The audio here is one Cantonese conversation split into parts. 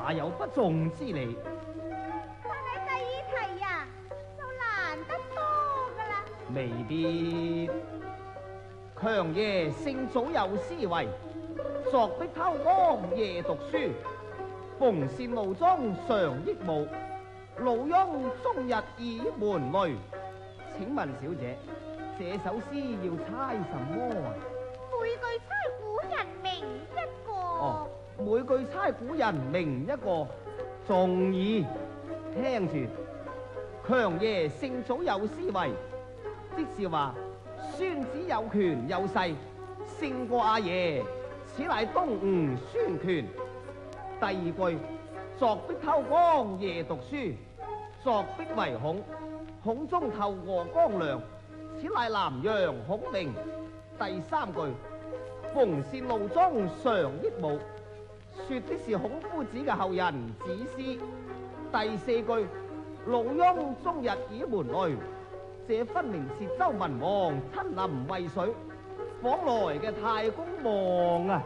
哪有不中之理？ 但係第二題呀，就難得多噶啦。 未必。強爺性早有思維，昨壁偷光夜讀書，逢羨路中常憶慕，老翁終日倚門楣。請問小姐，這首詩要猜什麼啊？ 每句猜古人名一個。 哦，每句猜古人名一個，仲易。聽住，強爺性早有思維，即是話孫子有權有勢，勝過阿爺，此乃東吳孫權。第二句，昨壁偷光夜讀書，昨壁為孔，孔中透過光亮，此乃南陽孔明。第三句，逢羨路中常憶慕，說的是孔夫子嘅後人子思。第四句，老翁終日倚門楣，這分明是周文王親臨渭水訪來嘅太公望啊！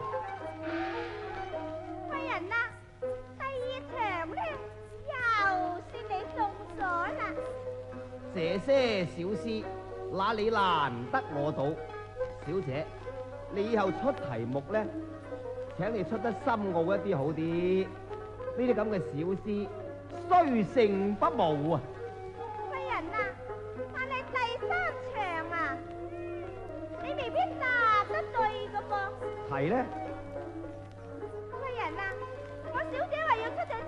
貴人啊，第二場呢，又是你中咗啦。 這些小詩，那你難得我到。小姐，你以後出題目呢，請你出得深奧一啲好啲。呢啲咁嘅小詩，雖勝不武啊！ 貴人啊，但係第三場啊，你未必答得對噶噃。 題呢？